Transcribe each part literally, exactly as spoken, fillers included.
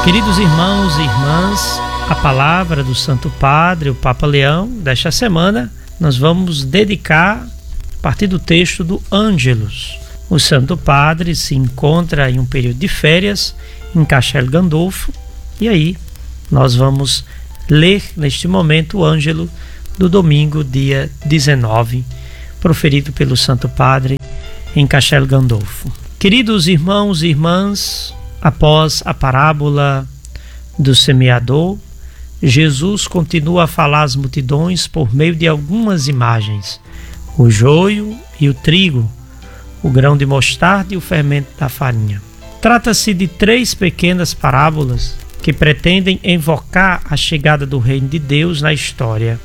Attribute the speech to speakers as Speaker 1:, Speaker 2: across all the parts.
Speaker 1: Queridos irmãos e irmãs, a palavra do Santo Padre, o Papa Leão, desta semana, nós vamos dedicar a partir do texto do Ângelus. O Santo Padre se encontra em um período de férias em Castel Gandolfo e aí nós vamos ler neste momento o Ângelo do domingo, dia dezenove, proferido pelo Santo Padre em Castel Gandolfo. Queridos irmãos e irmãs, após a parábola do semeador, Jesus continua a falar às multidões por meio de algumas imagens: o joio e o trigo, o grão de mostarda e o fermento da farinha. Trata-se de três pequenas parábolas que pretendem evocar a chegada do reino de Deus na história,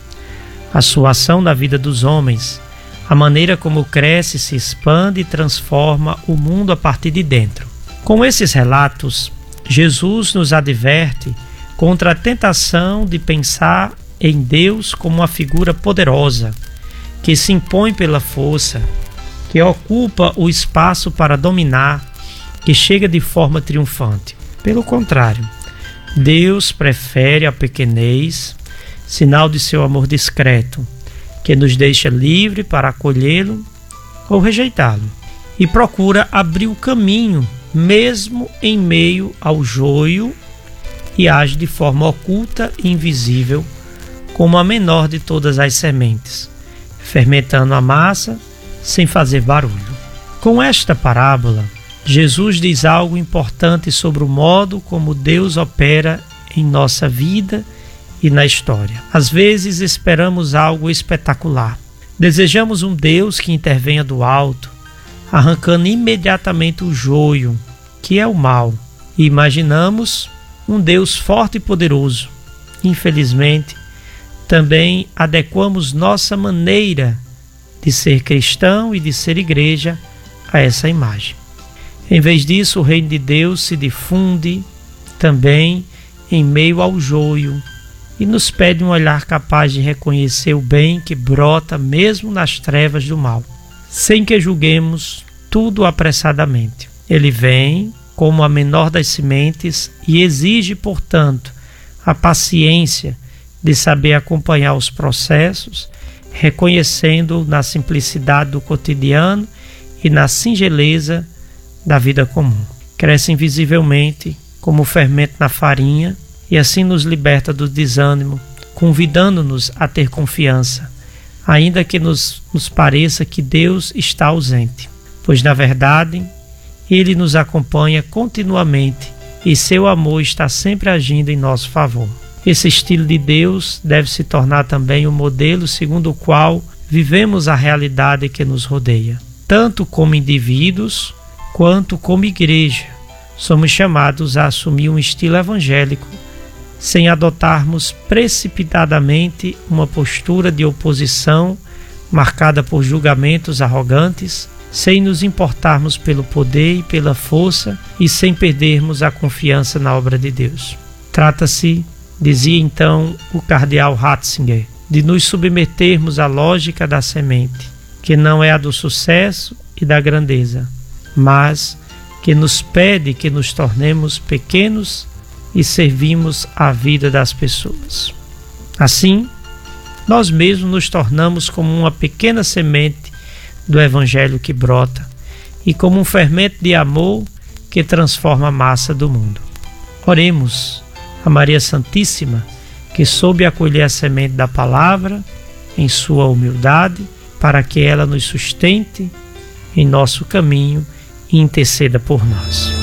Speaker 1: a sua ação na vida dos homens, a maneira como cresce, se expande e transforma o mundo a partir de dentro. Com esses relatos, Jesus nos adverte contra a tentação de pensar em Deus como uma figura poderosa, que se impõe pela força, que ocupa o espaço para dominar, que chega de forma triunfante. Pelo contrário, Deus prefere a pequenez, sinal de seu amor discreto, que nos deixa livre para acolhê-lo ou rejeitá-lo, e procura abrir o caminho mesmo em meio ao joio, e age de forma oculta e invisível, como a menor de todas as sementes, fermentando a massa sem fazer barulho. Com esta parábola, Jesus diz algo importante sobre o modo como Deus opera em nossa vida e na história. Às vezes esperamos algo espetacular. Desejamos um Deus que intervenha do alto, arrancando imediatamente o joio, que é o mal, e imaginamos um Deus forte e poderoso. Infelizmente, também adequamos nossa maneira de ser cristão e de ser igreja a essa imagem. Em vez disso, o reino de Deus se difunde também em meio ao joio e nos pede um olhar capaz de reconhecer o bem que brota mesmo nas trevas do mal, sem que julguemos tudo apressadamente. Ele vem como a menor das sementes e exige, portanto, a paciência de saber acompanhar os processos, reconhecendo na simplicidade do cotidiano e na singeleza da vida comum. Cresce invisivelmente como o fermento na farinha e assim nos liberta do desânimo, convidando-nos a ter confiança, ainda que nos, nos pareça que Deus está ausente, pois na verdade Ele nos acompanha continuamente e seu amor está sempre agindo em nosso favor. Esse estilo de Deus deve se tornar também o modelo segundo o qual vivemos a realidade que nos rodeia. Tanto como indivíduos quanto como igreja, somos chamados a assumir um estilo evangélico sem adotarmos precipitadamente uma postura de oposição marcada por julgamentos arrogantes, sem nos importarmos pelo poder e pela força e sem perdermos a confiança na obra de Deus. Trata-se, dizia então o cardeal Ratzinger, de nos submetermos à lógica da semente, que não é a do sucesso e da grandeza, mas que nos pede que nos tornemos pequenos e servimos a vida das pessoas. Assim, nós mesmos nos tornamos como uma pequena semente do Evangelho que brota e como um fermento de amor que transforma a massa do mundo. Oremos a Maria Santíssima, que soube acolher a semente da palavra em sua humildade, para que ela nos sustente em nosso caminho e interceda por nós.